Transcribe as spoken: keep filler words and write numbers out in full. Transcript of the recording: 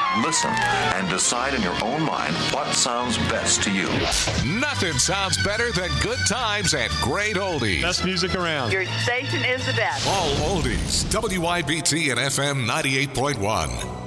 Listen and decide in your own mind what sounds best to you. Nothing sounds better than good times and great oldies. Best music around. Your station is the best. All oldies. W I B T and F M ninety-eight point one.